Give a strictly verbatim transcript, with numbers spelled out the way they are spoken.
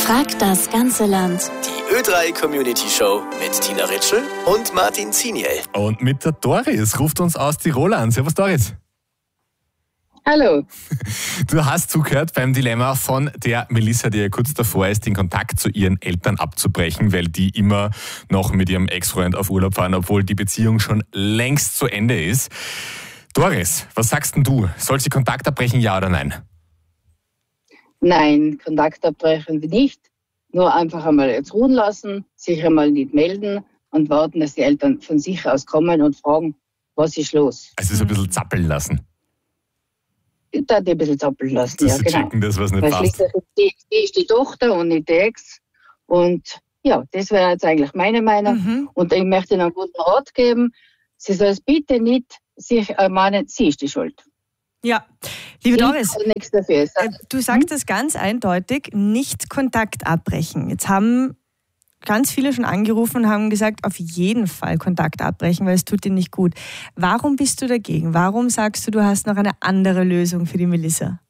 Fragt das ganze Land. Die Ö drei Community Show mit Tina Ritschl und Martin Ziniel. Und mit der Doris ruft uns aus Tirol an. Servus Doris. Hallo. Du hast zugehört beim Dilemma von der Melissa, die ja kurz davor ist, den Kontakt zu ihren Eltern abzubrechen, weil die immer noch mit ihrem Ex-Freund auf Urlaub fahren, obwohl die Beziehung schon längst zu Ende ist. Doris, was sagst denn du? Soll sie Kontakt abbrechen, ja oder nein? Nein, Kontakt abbrechen wir nicht. Nur einfach einmal jetzt ruhen lassen, sich einmal nicht melden und warten, dass die Eltern von sich aus kommen und fragen, was ist los? Also so ein bisschen zappeln lassen. Ich darf die ein bisschen zappeln lassen, Das ja sie genau. checken, das was nicht Weil passt. schließlich die, die ist die Tochter und nicht die Ex. Und ja, das wäre jetzt eigentlich meine Meinung. Mhm. Und ich möchte Ihnen einen guten Rat geben. Sie soll es bitte nicht sich ermahnen, sie ist die Schuld. Ja, liebe Sie Doris, kann nichts dafür. äh, du sagst es ganz eindeutig, nicht Kontakt abbrechen. Jetzt haben ganz viele schon angerufen und haben gesagt, auf jeden Fall Kontakt abbrechen, weil es tut dir nicht gut. Warum bist du dagegen? Warum sagst du, du hast noch eine andere Lösung für die Melissa?